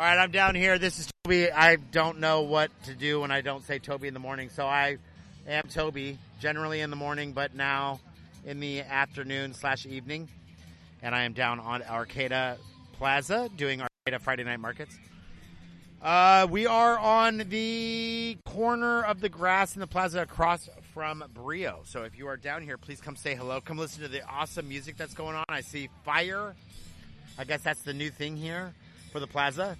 All right, I'm down here. This is Toby. I don't know what to do when I don't say Toby in the morning, so I am Toby, generally in the morning, but now in the afternoon/evening. And I am down on Arcata Plaza doing Arcata Friday Night Markets. We are on the corner of the grass in the plaza across from Brio. So if you are down here, please come say hello. Come listen to the awesome music that's going on. I see fire. I guess that's the new thing here for the plaza.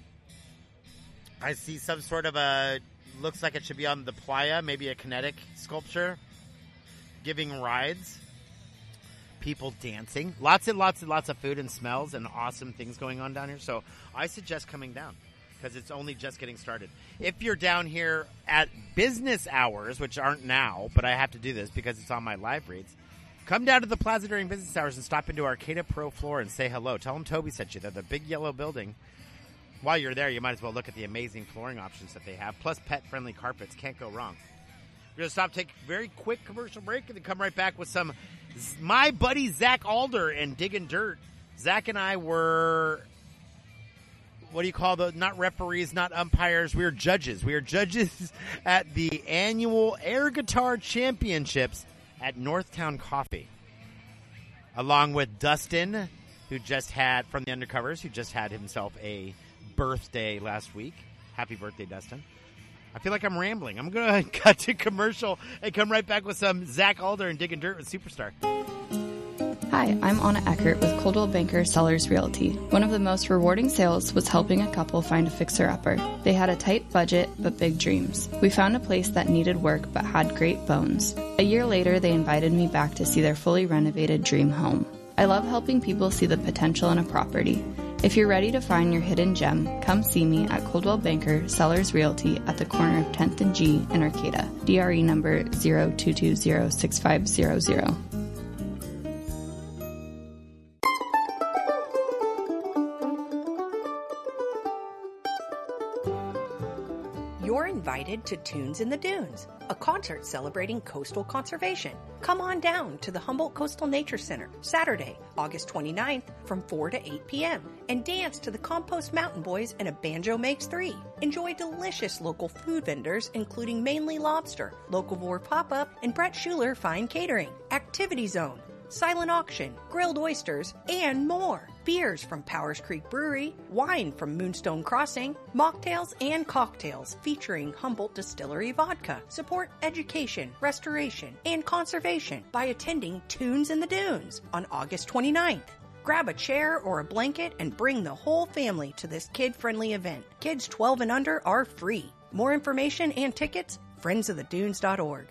I see some sort of looks like it should be on the playa, maybe a kinetic sculpture, giving rides. People dancing. Lots and lots and lots of food and smells and awesome things going on down here. So I suggest coming down because it's only just getting started. If you're down here at business hours, which aren't now, but I have to do this because it's on my live reads, come down to the plaza during business hours and stop into Arcata Pro Floor and say hello. Tell them Toby sent you. They're the big yellow building. While you're there, you might as well look at the amazing flooring options that they have, plus pet-friendly carpets. Can't go wrong. We're going to stop, take a very quick commercial break, and then come right back with some my buddy Zach Alder and Digging Dirt. Zach and I were, what do you call those? Not referees, not umpires. We are judges. We are judges at the annual Air Guitar Championships at Northtown Coffee, along with Dustin, who just had, from the Undercovers, who just had himself a birthday last week. Happy birthday, Dustin. I feel like I'm rambling. I'm going to cut to commercial and come right back with some Zach Alder and Digging Dirt with Superstar. Hi, I'm Anna Eckert with Coldwell Banker Sellers Realty. One of the most rewarding sales was helping a couple find a fixer-upper. They had a tight budget, but big dreams. We found a place that needed work, but had great bones. A year later, they invited me back to see their fully renovated dream home. I love helping people see the potential in a property. If you're ready to find your hidden gem, come see me at Coldwell Banker Sellers Realty at the corner of 10th and G in Arcata. DRE number 02206500. You're invited to Tunes in the Dunes, a concert celebrating coastal conservation. Come on down to the Humboldt Coastal Nature Center, Saturday, August 29th from 4 to 8 p.m. and dance to the Compost Mountain Boys and A Banjo Makes Three. Enjoy delicious local food vendors, including Mainly Lobster, Locavore Pop-Up, and Brett Schuler Fine Catering. Activity Zone, silent auction, grilled oysters, and more. Beers from Powers Creek Brewery, wine from Moonstone Crossing, mocktails and cocktails featuring Humboldt Distillery Vodka. Support education, restoration, and conservation by attending Tunes in the Dunes on August 29th. Grab a chair or a blanket and bring the whole family to this kid-friendly event. Kids 12 and under are free. More information and tickets, friendsofthedunes.org.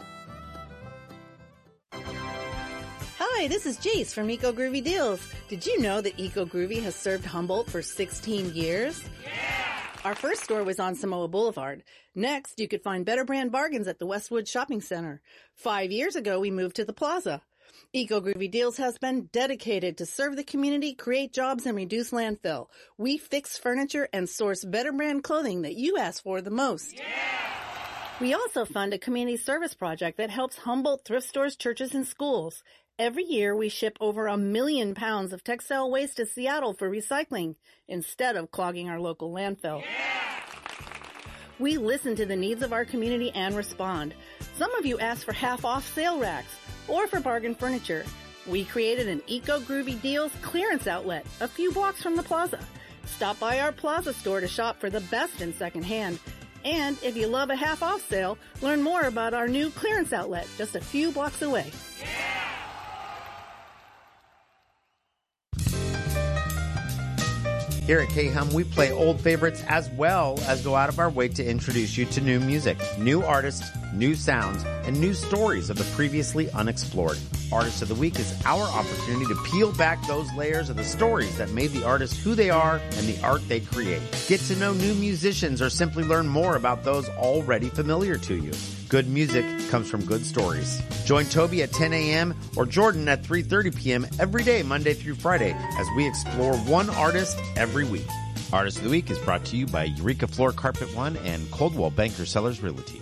Hi, this is Jace from Eco Groovy Deals. Did you know that Eco Groovy has served Humboldt for 16 years? Yeah! Our first store was on Samoa Boulevard. Next, you could find better brand bargains at the Westwood Shopping Center. 5 years ago, we moved to the Plaza. Eco Groovy Deals has been dedicated to serve the community, create jobs, and reduce landfill. We fix furniture and source better brand clothing that you ask for the most. Yeah! We also fund a community service project that helps Humboldt thrift stores, churches, and schools. Every year, we ship over 1 million pounds of textile waste to Seattle for recycling instead of clogging our local landfill. Yeah! We listen to the needs of our community and respond. Some of you ask for half-off sale racks or for bargain furniture. We created an Eco Groovy Deals clearance outlet a few blocks from the plaza. Stop by our plaza store to shop for the best in secondhand. And if you love a half-off sale, learn more about our new clearance outlet just a few blocks away. Yeah! Here at K-Hum, we play old favorites as well as go out of our way to introduce you to new music, new artists, new sounds, and new stories of the previously unexplored. Artist of the Week is our opportunity to peel back those layers of the stories that made the artist who they are and the art they create. Get to know new musicians or simply learn more about those already familiar to you. Good music comes from good stories. Join Toby at 10 a.m. or Jordan at 3:30 p.m. every day, Monday through Friday, as we explore one artist every week. Artist of the Week is brought to you by Eureka Floor Carpet One and Coldwell Banker Sellers Realty.